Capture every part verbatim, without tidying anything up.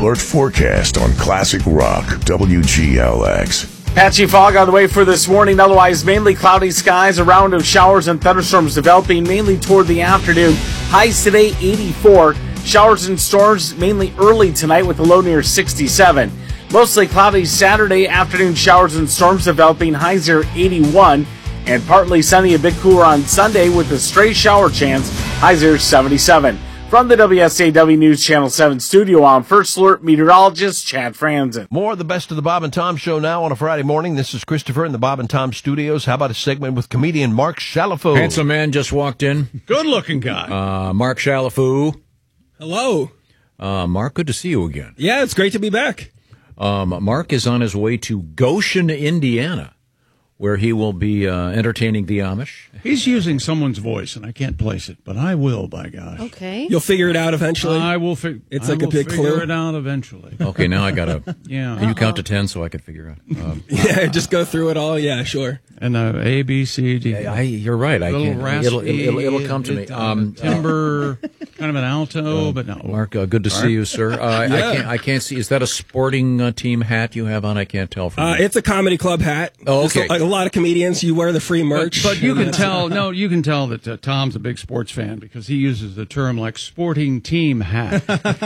Alert forecast on Classic Rock W G L X. Patchy fog on the way for this morning. Otherwise, mainly cloudy skies. A round of showers and thunderstorms developing mainly toward the afternoon. Highs today, eighty-four. Showers and storms mainly early tonight with a low near sixty-seven. Mostly cloudy Saturday afternoon. Showers and storms developing. Highs near eighty-one. And partly sunny, a bit cooler on Sunday with a stray shower chance. Highs near seventy-seven. From the W S A W News Channel seven studio, I'm First Alert meteorologist Chad Franzen. More of the best of the Bob and Tom show now on a Friday morning. This is Christopher in the Bob and Tom studios. How about a segment with comedian Mark Shalafou? Handsome man just walked in. Good-looking guy. Uh, Mark Shalafou. Hello. Uh, Mark, good to see you again. Yeah, it's great to be back. Um, Mark is on his way to Goshen, Indiana, where he will be uh, entertaining the Amish. He's using someone's voice, and I can't place it, but I will, by gosh. Okay. You'll figure it out eventually. I will figure It's I like a will big figure clue. it out eventually. Okay, now I got to... Yeah. Can you count to ten so I can figure out? Um, Yeah, just go through it all. Yeah, sure. And uh, A, B, C, D. I, I, you're right. I Little can't. raspy, It'll, it'll, it'll come to me. it, uh, Um, timber, kind of an alto, but no. Mark, uh, good to see you, sir. Uh, I, I can't. I can't see. Is that a sporting uh, team hat you have on? I can't tell from Uh, here. it's a comedy club hat. Oh, Just okay. Like a lot of comedians, you wear the free But, merch. but you can tell, no, you can tell that uh, Tom's a big sports fan because he uses the term like sporting team hat.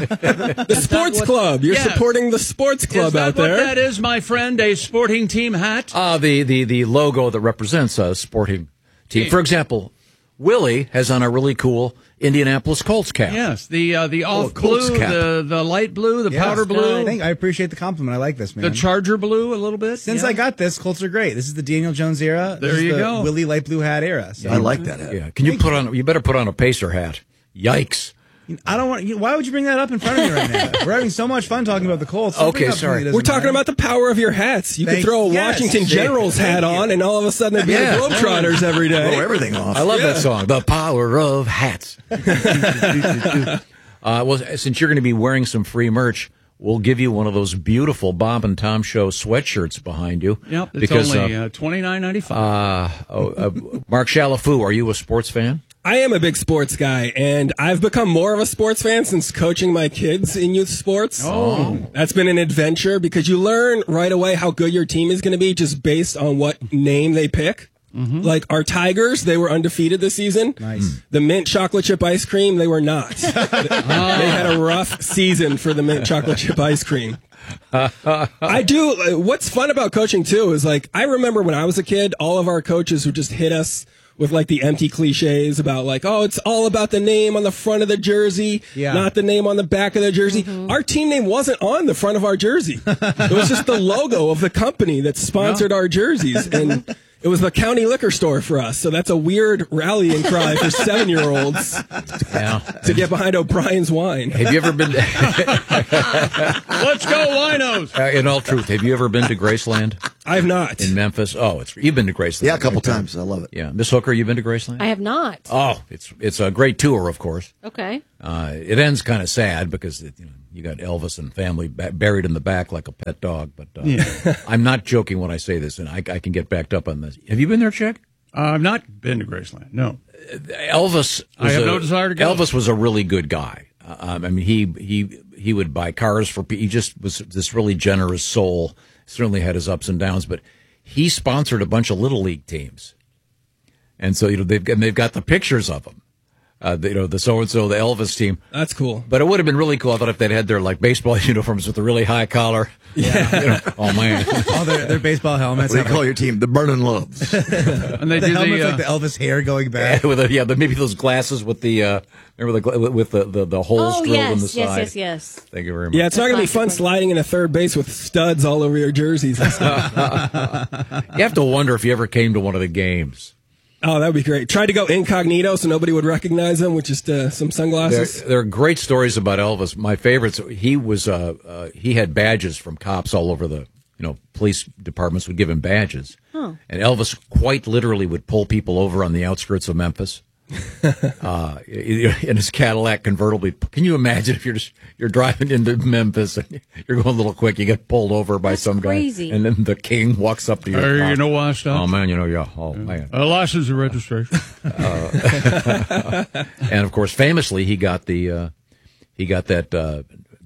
the sports what- club. You're Yes. supporting the sports club Is that out there. what that is, my friend? A sporting team hat? Uh, the, the, the logo that represents a sporting team. For example, Willie has on a really cool Indianapolis Colts cap. Yes, the uh, the off Colts blue, cap. the the light blue, the Yes, powder blue, I think I appreciate the compliment. I like this, man. the Charger blue a little bit. Since yeah. I got this, Colts are great. This is the Daniel Jones era. There this is you the go. Willie light blue hat era. So I like that hat. Yeah. Can you put on? You better put on a Pacer hat. Yikes! I don't want. You, why would you bring that up in front of me right now? We're having so much fun talking about the Colts. Don't Okay, bring up something sorry. that We're doesn't talking matter. about the power of your hats. You can Thank- throw a yes, Washington Jake. Generals hat Thank you. on, and all of a sudden they'd be Yeah. the Globetrotters every day. Blow everything off. I love that song. The power of hats. uh, well, since you're going to be wearing some free merch, we'll give you one of those beautiful Bob and Tom Show sweatshirts behind you. Yep, it's because, only uh, uh, twenty nine ninety five. uh, oh, uh, Mark Shalafou, are you a sports fan? I am a big sports guy, and I've become more of a sports fan since coaching my kids in youth sports. Oh. That's been an adventure because you learn right away how good your team is going to be just based on what name they pick. Mm-hmm. Like our Tigers, they were undefeated this season. Nice. The mint chocolate chip ice cream, they were not. They had a rough season for the mint chocolate chip ice cream. I do. What's fun about coaching too is like I remember when I was a kid, all of our coaches would just hit us with like the empty cliches about like, oh, it's all about the name on the front of the jersey, Yeah. not the name on the back of the jersey. Our team name wasn't on the front of our jersey. It was just the logo of the company that sponsored our jerseys. And it was the county liquor store for us. So that's a weird rallying cry for seven-year-olds Yeah. to get behind O'Brien's wine. Have you ever been? Let's go, Winos! Uh, in all truth, have you ever been to Graceland I've not. in Memphis? Oh, it's you've been to Graceland. Yeah, a couple right? times. I love it. Yeah, Miss Hooker, you've been to Graceland? I have not. Oh, it's it's a great tour, of course. Okay. Uh, it ends kind of sad because it, you know, you got Elvis and family ba- buried in the back like a pet dog. But uh, I'm not joking when I say this, and I, I can get backed up on this. Have you been there, Chick? Uh, I've not been to Graceland, no. Elvis. Was I have a, no desire to go. Elvis was a really good guy. Uh, um, I mean, he he he would buy cars for. pe- He just was this really generous soul. Certainly had his ups and downs, but he sponsored a bunch of little league teams, and so you know they've and they've got the pictures of them. Uh, the, you know the so and so the Elvis team. That's cool. But it would have been really cool, I thought, if they'd had their like baseball uniforms with the really high collar. Yeah. You know, oh man. Oh, their, their baseball helmets. What do you have, call like, your team? The Burning Loves. And they the do helmets the, uh, like the Elvis hair going back. with the, yeah, the, maybe those glasses with the uh, remember the gla- with the, the, the holes Oh, drilled yes, in the yes, side. yes, yes. Thank you very much. Yeah, it's not going to be fun Classic. sliding in a third base with studs all over your jerseys and stuff. You have to wonder if you ever came to one of the games. Oh, that would be great. Tried to go incognito so nobody would recognize him with just uh, some There, sunglasses. there are great stories about Elvis. My favorites. He was uh, uh, he had badges from cops all over the you know police departments would give him badges, Huh. and Elvis quite literally would pull people over on the outskirts of Memphis. uh, in his Cadillac convertible. Can you imagine if you're just you're driving into Memphis and you're going a little quick, you get pulled over by That's some crazy. guy, and then the king walks up to you. Hey, you know why I stopped? Oh man, you know, yeah. Oh man. Uh, license and registration. And of course, famously, he got the uh, he got that uh,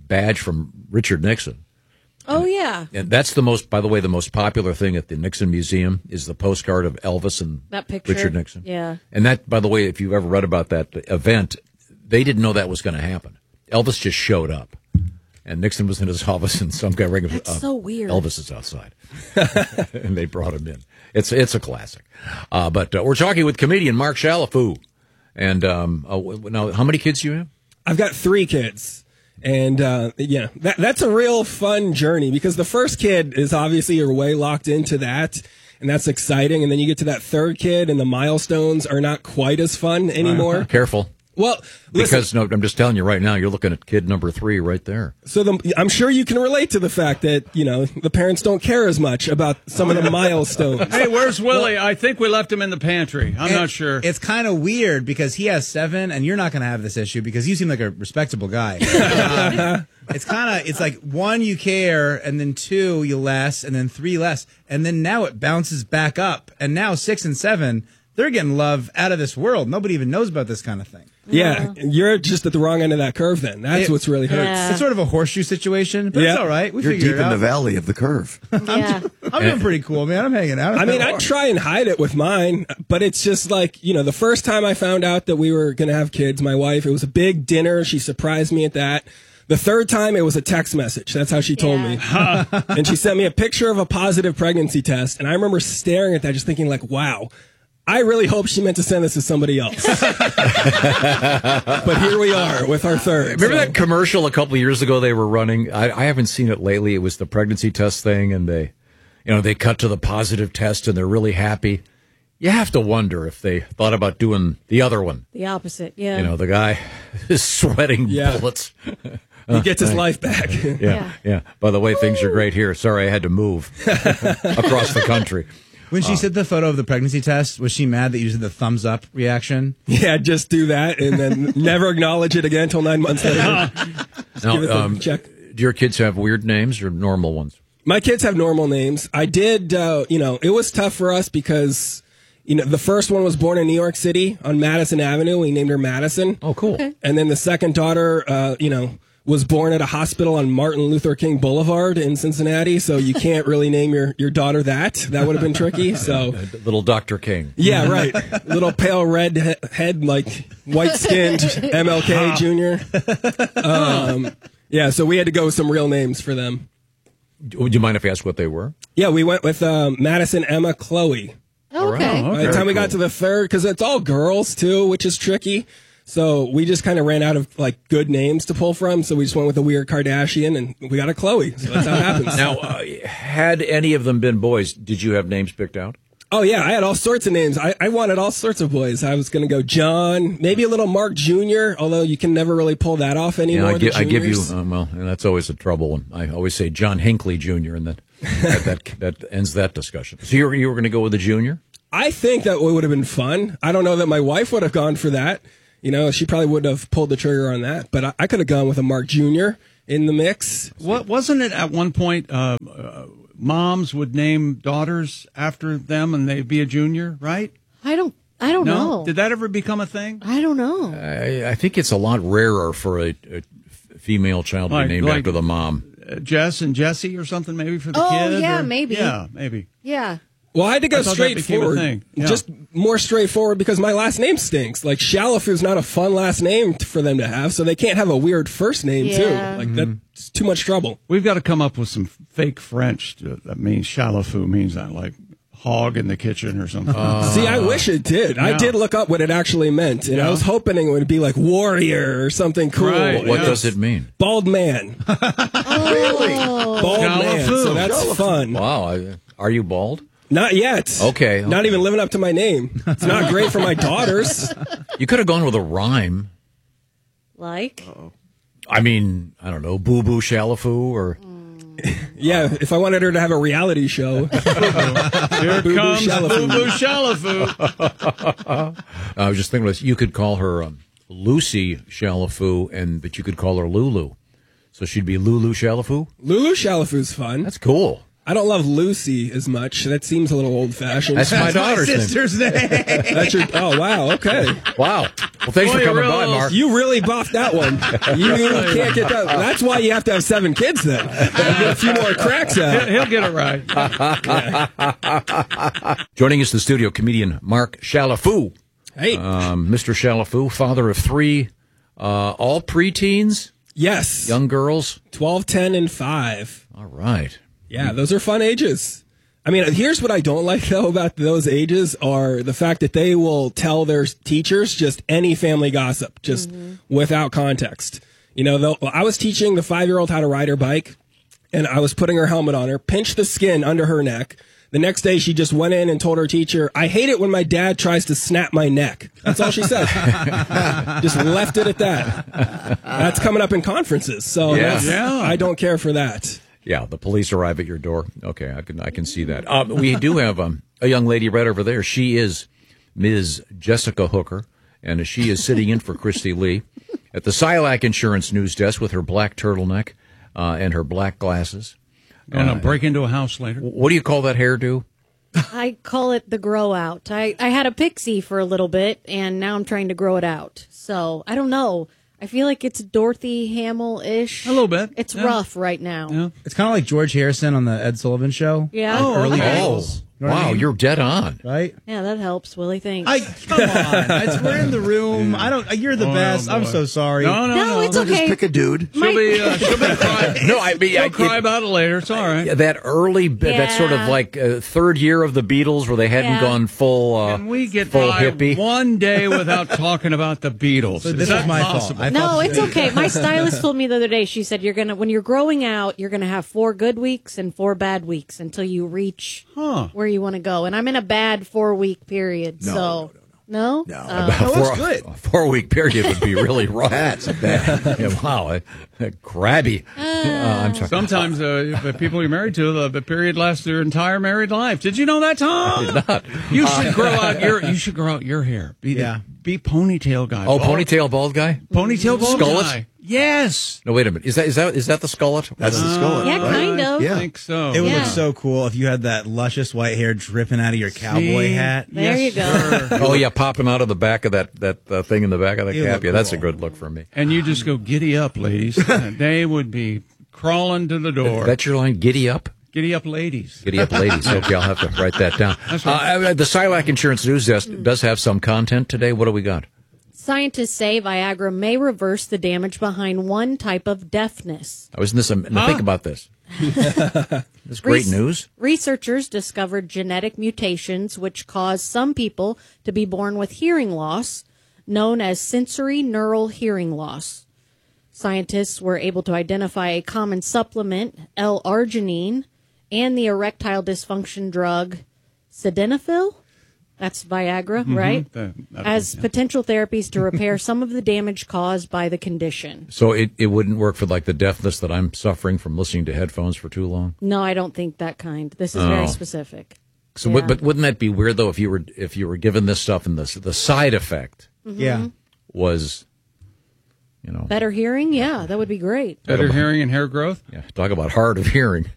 badge from Richard Nixon. Oh, yeah. And that's the most, by the way, the most popular thing at the Nixon Museum is the postcard of Elvis and That picture. Richard Nixon. Yeah. And that, by the way, if you've ever read about that event, they didn't know that was going to happen. Elvis just showed up. And Nixon was in his office, and some guy rang him. That's uh, so weird. Elvis is outside. And they brought him in. It's it's a classic. Uh, but uh, we're talking with comedian Mark Shalafoo. And um, uh, now, how many kids do you have? I've got three kids. And, uh, yeah, that, that's a real fun journey because the first kid is obviously you're way locked into that. And that's exciting. And then you get to that third kid and the milestones are not quite as fun anymore. Careful. Well, Because, listen, no, I'm just telling you right now, you're looking at kid number three right there. so the, I'm sure you can relate to the fact that, you know, the parents don't care as much about some of the milestones. Hey, where's Willie? I think we left him in the pantry. I'm And not sure. It's kind of weird because he has seven, and you're not going to have this issue because you seem like a respectable guy. Uh, it's kind of, it's like one, you care, and then two, you less, and then three less. And then now it bounces back up. And now six and seven, they're getting love out of this world. Nobody even knows about this kind of thing. Yeah, you're just at the wrong end of that curve then. That's It- what's really hurts. Yeah. It's sort of a horseshoe situation, but Yeah. it's all right. We You're figured deep it in out. the valley of the curve. Yeah. I'm doing pretty cool, man. I'm hanging out. I mean, I try and hide it with mine, but it's just like, you know, the first time I found out that we were going to have kids, my wife, it was a big dinner. She surprised me at that. The third time, it was a text message. That's how she told me. And she sent me a picture of a positive pregnancy test. And I remember staring at that, just thinking like, wow, I really hope she meant to send this to somebody else. But here we are with our third. Remember so- that commercial a couple of years ago they were running? I, I haven't seen it lately. It was the pregnancy test thing, and they, you know, they cut to the positive test, and they're really happy. You have to wonder if they thought about doing the other one. The opposite, yeah. You know, the guy is sweating Yeah. bullets. He gets his life back. Yeah, Yeah. yeah. By the way, things are great here. Sorry, I had to move across the country. When she sent the photo of the pregnancy test, was she mad that you did the thumbs up reaction? Yeah, just do that and then never acknowledge it again until nine months later. Just Now, give it the um, check. do your kids have weird names or normal ones? My kids have normal names. I did, uh, you know, it was tough for us because, you know, the first one was born in New York City on Madison Avenue. We named her Madison. Oh, cool. And then the second daughter, uh, you know, was born at a hospital on Martin Luther King Boulevard in Cincinnati. So you can't really name your, your daughter that. That would have been tricky. So, Little Doctor King. yeah, right. Little pale red he- head, like white skinned M L K Junior Um, yeah, so we had to go with some real names for them. Would you mind if I ask what they were? Yeah, we went with um, Madison, Emma, Chloe. Okay. By the time we got to the third, because it's all girls too, which is tricky. So we just kind of ran out of like good names to pull from. So we just went with a weird Kardashian, and we got a Chloe. So that's how it happens. Now, uh, had any of them been boys, did you have names picked out? Oh yeah, I had all sorts of names. I, I wanted all sorts of boys. I was going to go John, maybe a little Mark Junior, although you can never really pull that off anymore. I, the gi- I give you, juniors. um, well, and that's always a trouble. And I always say John Hinckley Junior, and that that, that that ends that discussion. So you were, you were going to go with the junior? I think that would have been fun. I don't know that my wife would have gone for that. You know, she probably wouldn't have pulled the trigger on that. But I, I could have gone with a Mark Junior in the mix. What wasn't it at one point? Uh, uh, moms would name daughters after them, and they'd be a junior, right? I don't. I don't No, know. did that ever become a thing? I don't know. I, I think it's a lot rarer for a, a female child to Like- be named like- after the mom. Uh, Jess and Jesse, or something, maybe for the Oh, kid. yeah, or- maybe. Yeah, maybe. Yeah. Well, I had to go I thought that became a straightforward. thing. Yeah. Just more straightforward because my last name stinks. Like Shalafoo's not a fun last name t- for them to have, so they can't have a weird first name Yeah. too. Like that's too much trouble. We've got to come up with some fake French to, that means shalafou means that, like hog in the kitchen or something. See, I wish it did. I yeah. did look up what it actually meant, and I Yeah. was hoping it would be like warrior or something cool. Right, What yeah. does it mean? Bald man. Oh. Bald man. Shalafoo. So that's fun. Wow. I, are you bald? Not yet. Okay, Not okay. even living up to my name. It's not great for my daughters. You could have gone with a rhyme. Like. I mean, I don't know, Boo Boo Shalafoo or. Yeah, if I wanted her to have a reality show. Here Boo-boo comes Shalafoo. Boo Boo Shalafoo. I was just thinking, you could call her um, Lucy Shalafoo, and but you could call her Lulu. So she'd be Lulu Shalafoo? Lulu Shalafoo's fun. That's cool. I don't love Lucy as much. That seems a little old-fashioned. That's my daughter's name. sister's name. That's your, oh, wow, okay. Wow. Well, thanks Boy, for coming real- by, Mark. You really buffed that one. You can't get that. That's why you have to have seven kids then. Get a few more cracks out. He'll get it right. Joining us in the studio, comedian Mark Chalafou. Hey. Um, Mister Chalafou, father of three, uh, all preteens, Yes. young girls. twelve, ten, and five. All right. Yeah, those are fun ages. I mean, here's what I don't like, though, about those ages are the fact that they will tell their teachers just any family gossip, just without context. You know, they'll- I was teaching the five-year-old how to ride her bike, and I was putting her helmet on her, pinched the skin under her neck. The next day, she just went in and told her teacher, I hate it when my dad tries to snap my neck. That's all she said. Just left it at that. That's coming up in conferences, so Yeah. that's- Yeah. I don't care for that. Yeah, the police arrive at your door. Okay, I can I can see that. Uh, we do have um, a young lady right over there. She is Miz Jessica Hooker, and she is sitting in for Christy Lee at the Silac Insurance News Desk with her black turtleneck uh, and her black glasses. Going to break into a house later. What do you call that hairdo? I call it the grow out. I, I had a pixie for a little bit, and now I'm trying to grow it out. So I don't know. I feel like it's Dorothy Hamill-ish. A little bit. It's Yeah. rough right now. Yeah. It's kind of like George Harrison on the Ed Sullivan Show. Yeah. Like early okay. Beatles. You know what I Wow, mean? you're dead on. Right? Yeah, that helps, Willie. Thanks. I come on. It's, we're in the room. I don't. You're the Oh, best. I'm boy. so sorry. No, no, no, no. it's okay. Pick a dude. She'll be, uh, she'll be crying. No, I mean, She'll I, cry it- about it later. It's all right. yeah, that early, that sort of Yeah. like uh, third year of the Beatles where they hadn't Yeah. gone full, uh, Can we get full by hippie. one day without talking about the Beatles? So Is this that is my possible? fault. I No, felt- it's okay. My stylist told me the other day, she said, you're going to, when you're growing out, you're going to have four good weeks and four bad weeks until you reach Huh. where you want to go. And I'm in a bad four week period. No, so, no? No. Uh, A looks four, good. A four week period would be really rough. That's bad. Yeah, wow, uh, uh, crabby. Uh, I'm sorry. Sometimes uh, the people you're married to, the, the period lasts their entire married life. Did you know that, Tom? I did not. You should grow out your you should grow out your hair. Be the, Yeah. be ponytail guy. Oh, Bald- ponytail bald guy? ponytail bald Skullet? guy. Yes. No, wait a minute. Is that is that is that the skullet? That's the skullet. yeah, right? kind of. I Yeah. think so. It would Yeah. look so cool if you had that luscious white hair dripping out of your cowboy See? hat. There Yes, you go. sir. Oh yeah, pop him out of the back of that that uh, thing in the back of the You cap. look Yeah, that's a cool. good look for me. And you just go giddy up, ladies. They would be crawling to the door. That's your line. Giddy up. Giddy up, ladies. Giddy up, ladies. Okay, I'll have to write that down. That's right. Uh, the Silac Insurance News Desk does have some content today. What do we got? Scientists say Viagra may reverse the damage behind one type of deafness. I was in this. Um, now Huh? think about this. This is great Res- news. Researchers discovered genetic mutations which cause some people to be born with hearing loss, known as sensory neural hearing loss. Scientists were able to identify a common supplement, L-arginine, and the erectile dysfunction drug sildenafil. That's Viagra, right? The- that- As potential therapies to repair some of the damage caused by the condition. So it, it wouldn't work for like the deafness that I'm suffering from listening to headphones for too long. No, I don't think that kind. This is Oh. very specific. So, Yeah. what, but wouldn't that be weird though if you were if you were given this stuff and the the side effect Yeah. was, you know, Better hearing? Yeah, that would be great. Better hearing and hair growth. yeah, talk about hard of hearing.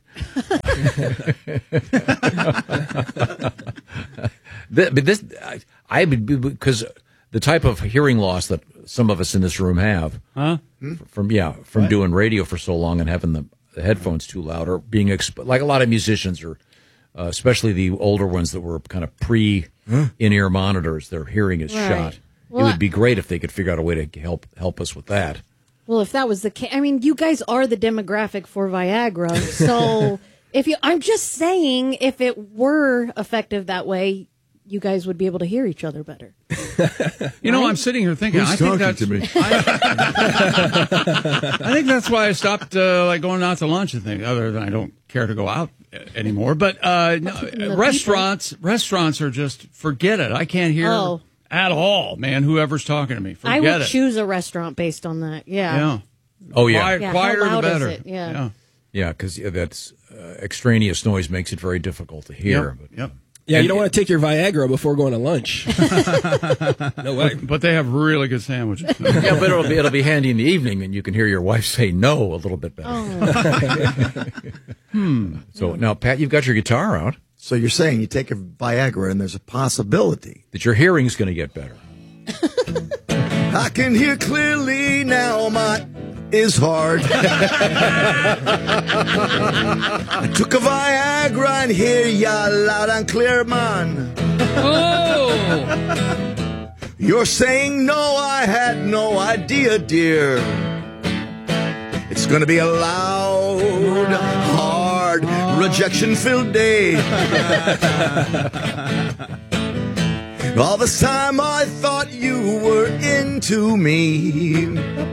Th- but this, I, I would be because the type of hearing loss that some of us in this room have, Huh? from yeah, from doing radio for so long and having the, the headphones too loud, or being exp- like a lot of musicians, or uh, especially the older ones that were kind of pre in-ear monitors, their hearing is Right. shot. Well, it would be great if they could figure out a way to help help us with that. Well, if that was the case, I mean, you guys are the demographic for Viagra. So if you, I'm just saying, if it were effective that way, you guys would be able to hear each other better. You know, I'm sitting here thinking. Who's I think talking that's. to me? I, I think that's why I stopped uh, like going out to lunch and things. Other than I don't care to go out uh, anymore. But uh, no, the restaurants, restaurants are just forget it. I can't hear Oh. at all, man. Whoever's talking to me, forget I will it. choose a restaurant based on that. Yeah. Yeah. Oh yeah, Quiet, Yeah, how quieter loud the is better. it? Yeah. Yeah. yeah, because that's uh, extraneous noise makes it very difficult to hear. Yep. Yep. Yeah, And- you don't want to take your Viagra before going to lunch. No way. But they have really good sandwiches. Yeah, but it'll be it'll be handy in the evening, and you can hear your wife say no a little bit better. hmm. So now, Pat, you've got your guitar out. So you're saying you take a Viagra and there's a possibility that your hearing's going to get better. I can hear clearly now. My is hard. I took a Viagra and hear ya loud and clear, man. Oh. You're saying no, I had no idea, dear. It's gonna be a loud, hard, rejection-filled day. All this time I thought you were into me,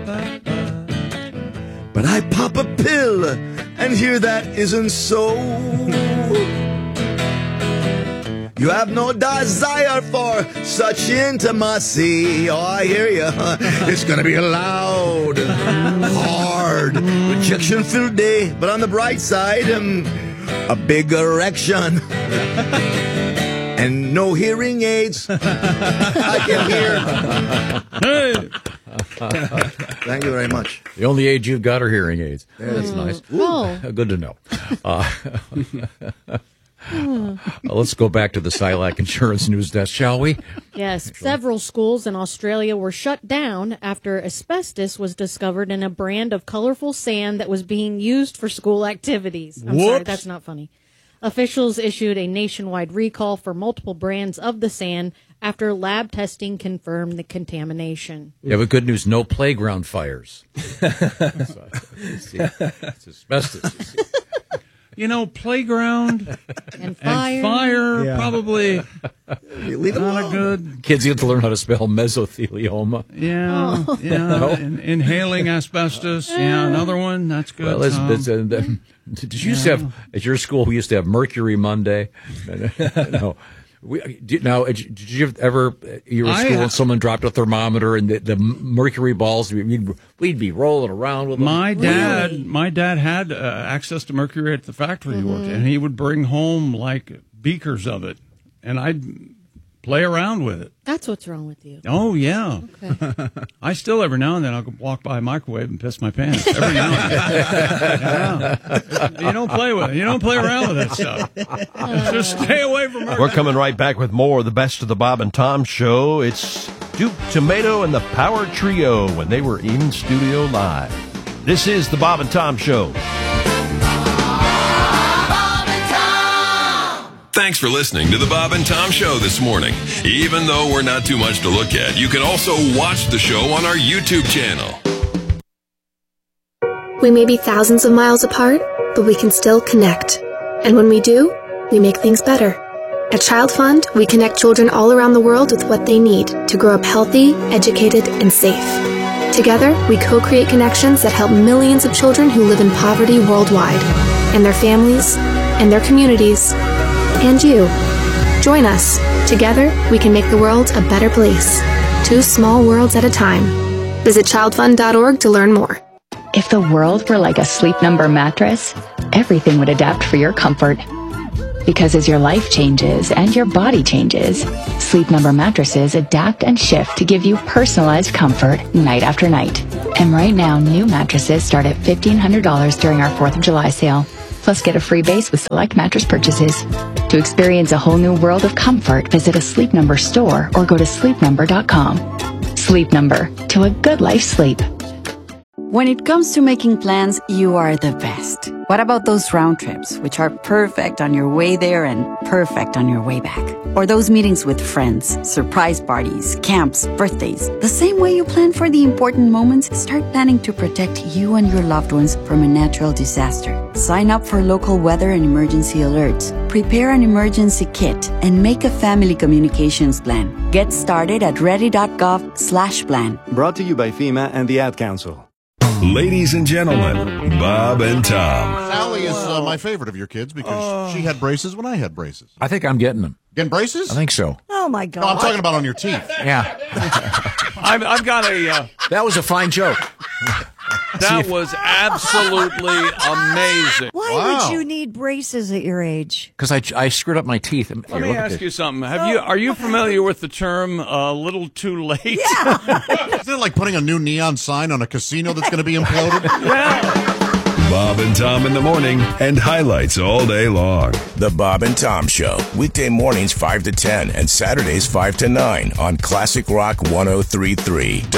but I pop a pill and hear that isn't so. You have no desire for such intimacy. Oh, I hear you. It's gonna be a loud, hard, rejection-filled day. But on the bright side, um, a big erection. And no hearing aids. I can hear. Hey. Thank you very much. The only aids you've got are hearing aids. Yeah, that's nice. Oh. Good to know. Uh, let's go back to the Silac Insurance News Desk, shall we? Yes, several schools in Australia were shut down after asbestos was discovered in a brand of colorful sand that was being used for school activities. I'm sorry, Whoops. that's not funny. Officials issued a nationwide recall for multiple brands of the sand after lab testing confirmed the contamination. Yeah, but good news, no playground fires. So, see, it's asbestos. You see. You know, playground And fire. and fire Yeah. probably Leave it not a alone. good. Kids get to learn how to spell mesothelioma. Yeah, yeah. In, inhaling asbestos. Yeah, another one. That's good. Well, it's, Tom. it's, uh, the- did you used to have, at your school, we used to have Mercury Monday? No. We, did, now, did you ever, you were at I- school and someone dropped a thermometer and the, the mercury balls, we'd, we'd be rolling around with them? My dad, Really? my dad had uh, access to mercury at the factory he worked Mm-hmm. at, and he would bring home like beakers of it, and I'd play around with it. That's what's wrong with you. Oh yeah, Okay. I still every now and then I'll go walk by a microwave and piss my pants. Every now and then. Yeah. You don't play with it. You don't play around with that stuff. Just stay away from mercury. We're coming right back with more of the best of the Bob and Tom Show. It's Duke Tomato and the Power Trio when they were in studio live. This is the Bob and Tom Show. Thanks for listening to the Bob and Tom Show this morning. Even though we're not too much to look at, you can also watch the show on our YouTube channel. We may be thousands of miles apart, but we can still connect. And when we do, we make things better. At Child Fund, we connect children all around the world with what they need to grow up healthy, educated, and safe. Together, we co-create connections that help millions of children who live in poverty worldwide, and their families, and their communities, and you. Join us. Together, we can make the world a better place. Two small worlds at a time. Visit child fund dot org to learn more. If the world were like a Sleep Number mattress, everything would adapt for your comfort. Because as your life changes and your body changes, Sleep Number mattresses adapt and shift to give you personalized comfort night after night. And right now, new mattresses start at fifteen hundred dollars during our fourth of July sale. Plus, get a free base with select mattress purchases. To experience a whole new world of comfort, visit a Sleep Number store or go to sleep number dot com. Sleep Number, to a good life sleep. When it comes to making plans, you are the best. What about those round trips, which are perfect on your way there and perfect on your way back? Or those meetings with friends, surprise parties, camps, birthdays. The same way you plan for the important moments, start planning to protect you and your loved ones from a natural disaster. Sign up for local weather and emergency alerts. Prepare an emergency kit and make a family communications plan. Get started at ready.gov slash plan. Brought to you by FEMA and the Ad Council. Ladies and gentlemen, Bob and Tom. Sally is uh, my favorite of your kids because she had braces when I had braces. I think I'm getting them. Getting braces? I think so. Oh, my God. No, I'm talking about on your teeth. Yeah. I've, I've got a. Uh, that was a fine joke. That was absolutely amazing. Why Wow. would you need braces at your age? Because I, I screwed up my teeth. Here, Let me look at ask this. you something. Have you are you familiar with the term "a little too late"? Isn't it like putting a new neon sign on a casino that's going to be imploded? Bob and Tom in the morning and highlights all day long. The Bob and Tom Show, weekday mornings five to ten and Saturdays five to nine on Classic Rock one oh three point three.